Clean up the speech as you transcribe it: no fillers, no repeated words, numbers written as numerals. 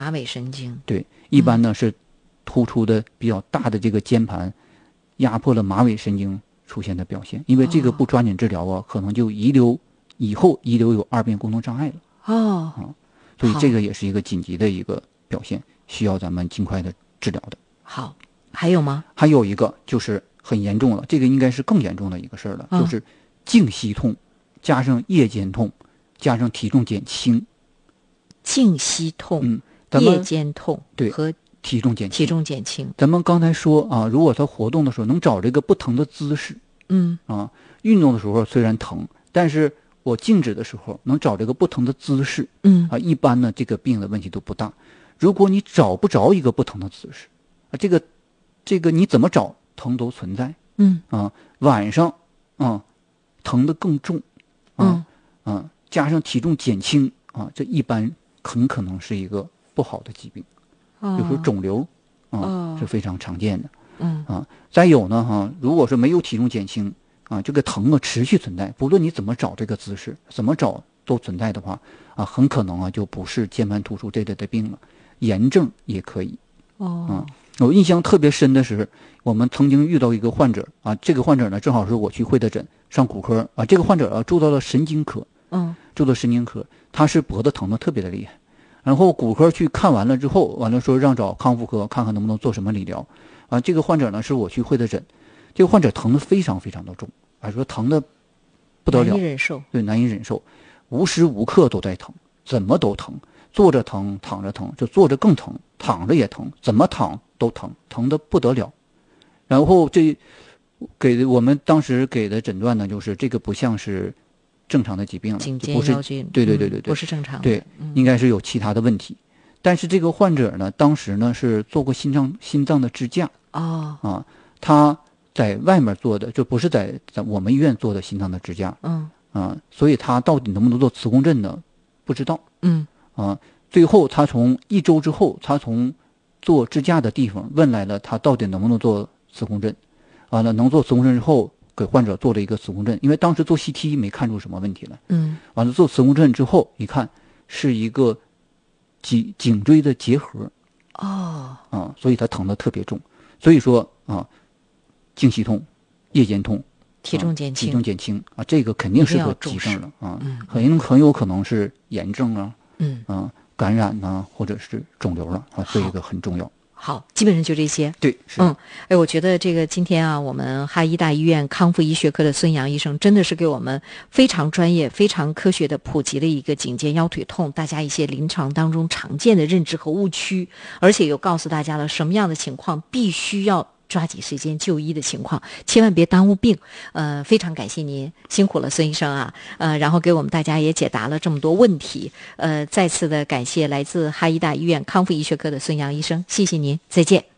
尾神经。 对，一般呢是突出的比较大的这个肩盘压迫了马尾神经出现的表现，因为这个不抓紧治疗啊，可能就以后遗留有二便功能障碍了。所以这个也是一个紧急的一个表现，需要咱们尽快的治疗的。 好，还有吗？ 还有一个就是很严重了，这个应该是更严重的一个事儿了，就是静息痛加上夜间痛加上体重减轻。 静息痛、夜间痛和体重减轻。咱们刚才说啊，如果他活动的时候能找这个不疼的姿势，运动的时候虽然疼，但是我静止的时候能找这个不疼的姿势，一般呢这个病的问题都不大。如果你找不着一个不疼的姿势，这个你怎么找疼都存在。晚上疼得更重，加上体重减轻这一般很可能是一个不好的疾病，比如说肿瘤是非常常见的。再有呢如果说没有体重减轻这个疼持续存在，不论你怎么找这个姿势，怎么找都存在的话很可能就不是肩盘突出这类的病了，炎症也可以。我印象特别深的是，我们曾经遇到一个患者这个患者呢正好是我去会的诊，上骨科这个患者住到了神经科，他是脖子疼的特别的厉害，然后骨科去看完了之后，完了说让找康复科看看能不能做什么理疗。这个患者呢是我去会的诊，这个患者疼得非常非常的重，说疼得不得了， 难以忍受。 对，难以忍受，无时无刻都在疼，怎么都疼，坐着疼，躺着疼，就坐着更疼，躺着也疼，怎么躺都疼，疼得不得了。然后我们当时给的诊断呢，就是这个不像是正常的疾病了， 颈肩腰椎， 对， 不是正常的， 对，应该是有其他的问题。但是这个患者呢，当时呢是做过心脏的支架他在外面做的，就不是在我们医院做的心脏的支架，所以他到底能不能做磁共振呢？不知道，最后他从1周之后，他从做支架的地方问来了，他到底能不能做磁共振？完了，能做磁共振之后，给患者做了一个磁共振，因为当时做 CT 没看出什么问题来，完了做磁共振之后，一看是一个颈椎的结核，所以他疼得特别重，所以说静息痛、夜间痛、 体重减轻这个肯定是个急症了很有可能是炎症感染或者是肿瘤了这个很重要。 好，基本上就这些。 对，是。 我觉得这个今天我们哈医大医院康复医学科的孙杨医生真的是给我们非常专业、非常科学的普及了一个颈肩腰腿痛大家一些临床当中常见的认知和误区，而且又告诉大家了什么样的情况必须要抓紧时间就医的情况，千万别耽误病。非常感谢您，辛苦了孙医生然后给我们大家也解答了这么多问题。再次的感谢来自哈医大医院康复医学科的孙杨医生，谢谢您，再见。